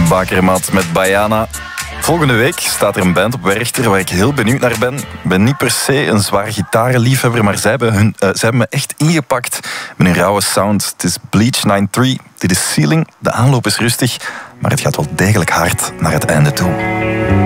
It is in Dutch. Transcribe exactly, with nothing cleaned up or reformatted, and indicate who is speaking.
Speaker 1: Bakermat met Bayana. Volgende week staat er een band op Werchter waar ik heel benieuwd naar ben. Ik ben niet per se een zwaar gitarenliefhebber, maar zij hebben, hun, uh, zij hebben me echt ingepakt met hun rauwe sound. Het is Bleach negenennegentig, dit is Ceiling. De aanloop is rustig, maar het gaat wel degelijk hard naar het einde toe.